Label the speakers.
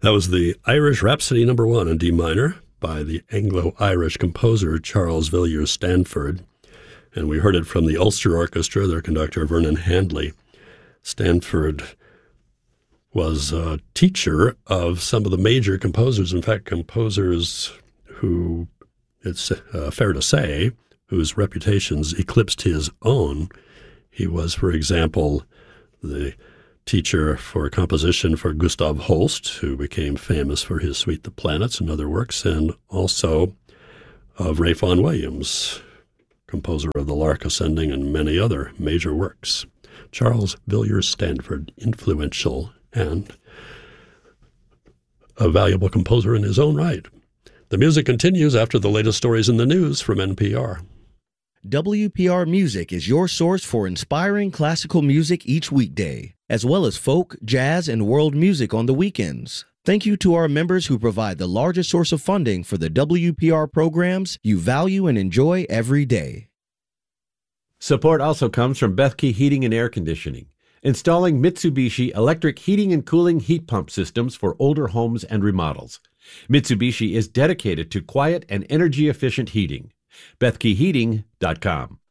Speaker 1: That was the Irish Rhapsody No. 1 in D minor by the Anglo-Irish composer Charles Villiers Stanford. And we heard it from the Ulster Orchestra, their conductor Vernon Handley. Stanford was a teacher of some of the major composers, in fact, composers who, it's fair to say, whose reputations eclipsed his own. He was, for example, the teacher for composition for Gustav Holst, who became famous for his Suite the Planets and other works, and also of Ralph Vaughan Williams, composer of The Lark Ascending and many other major works. Charles Villiers Stanford, influential and a valuable composer in his own right. The music continues after the latest stories in the news from NPR.
Speaker 2: WPR Music is your source for inspiring classical music each weekday, as well as folk, jazz, and world music on the weekends. Thank you to our members who provide the largest source of funding for the WPR programs you value and enjoy every day.
Speaker 3: Support also comes from Bethke Heating and Air Conditioning, installing Mitsubishi electric heating and cooling heat pump systems for older homes and remodels. Mitsubishi is dedicated to quiet and energy-efficient heating. BethkeHeating.com.